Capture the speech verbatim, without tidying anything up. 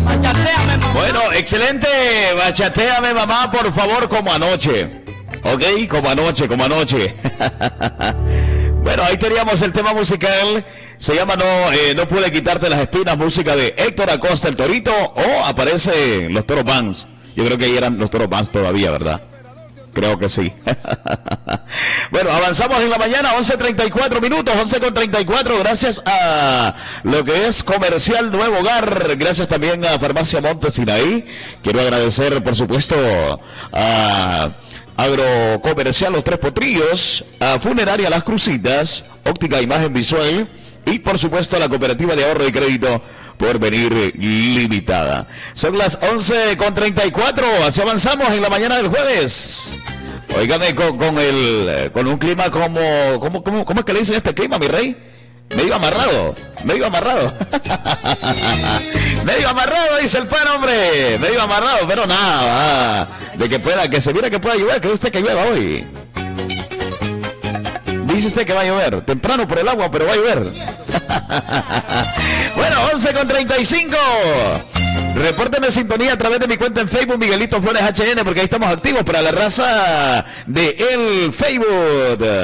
Bueno, excelente. Bachateame, mamá, por favor, como anoche. Ok, como anoche, como anoche. Bueno, ahí teníamos el tema musical. Se llama No eh, no pude quitarte las espinas, música de Héctor Acosta, el Torito, o aparece los Toro Bands. Yo creo que ahí eran los Toro Bands todavía, ¿verdad? Creo que sí. Bueno, avanzamos en la mañana, once treinta y cuatro minutos, once con treinta y cuatro, gracias a lo que es Comercial Nuevo Hogar, gracias también a Farmacia Monte Sinaí. Quiero agradecer, por supuesto, a Agrocomercial Los Tres Potrillos, a Funeraria Las Crucitas, Óptica Imagen Visual y, por supuesto, a la Cooperativa de Ahorro y Crédito Porvenir Limitada. Son las once con treinta y cuatro, así avanzamos en la mañana del jueves. Óigame, con, con el con un clima como, como, como, ¿cómo es que le dicen este clima, mi rey? Medio amarrado, medio amarrado. Medio amarrado, dice el pan, hombre. Medio amarrado, pero nada, de que pueda, que se viera que pueda llover. ¿Cree usted que llueva hoy? Dice usted que va a llover, temprano por el agua, pero va a llover. Bueno, once con treinta y cinco. Repórteme sintonía a través de mi cuenta en Facebook, Miguelito Flores H N, porque ahí estamos activos para la raza de el Facebook.